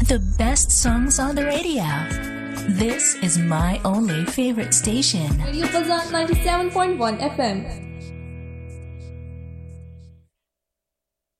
The best songs on the radio. This is my only favorite station. Radio Fazan 97.1 FM.